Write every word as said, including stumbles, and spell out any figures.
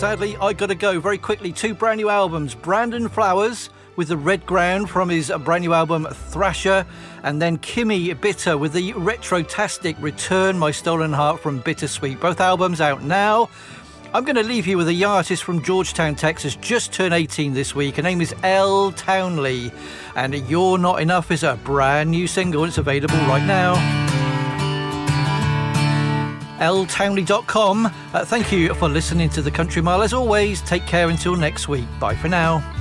sadly, I got to go very quickly. Two brand new albums. Brandon Flowers with the Red Ground from his brand new album Thrasher, and then Kimmy Bitter with the retrotastic Return My Stolen Heart from Bittersweet. Both albums out now. I'm going to leave you with a young artist from Georgetown, Texas, just turned eighteen this week. Her name is Elle Townley, and You're Not Enough is a brand new single. It's available right now. elle townley dot com. Uh, thank you for listening to The Country Mile. As always, take care until next week. Bye for now.